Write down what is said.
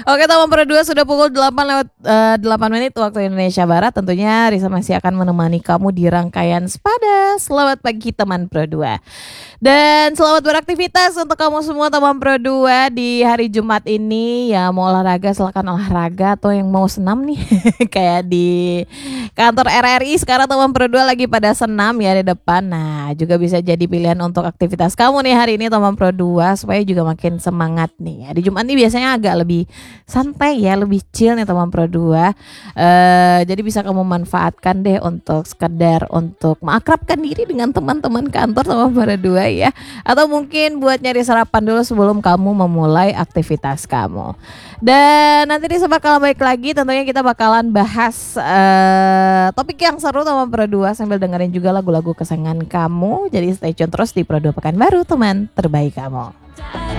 Oke, teman Pro 2 sudah pukul 8 lewat 8 menit waktu Indonesia Barat. Tentunya Risa masih akan menemani kamu di rangkaian Sepada. Selamat pagi teman Pro 2. Dan selamat beraktivitas untuk kamu semua teman Pro 2 di hari Jumat ini. Ya mau olahraga silakan olahraga, atau yang mau senam nih kayak di kantor RRI sekarang teman Pro 2 lagi pada senam ya di depan. Nah, juga bisa jadi pilihan untuk aktivitas kamu nih hari ini teman Pro 2 supaya juga makin semangat nih. Ya, di Jumat ini biasanya agak lebih santai ya, lebih chill nih teman Pro 2. Jadi bisa kamu manfaatkan deh untuk sekedar untuk mengakrabkan diri dengan teman-teman kantor teman Pro 2 ya. Atau mungkin buat nyari sarapan dulu sebelum kamu memulai aktivitas kamu. Dan nanti Risa bakal balik lagi, tentunya kita bakalan bahas topik yang seru teman Pro 2 sambil dengerin juga lagu-lagu kesayangan kamu. Jadi stay tune terus di Pro 2 Pekanbaru, teman terbaik kamu.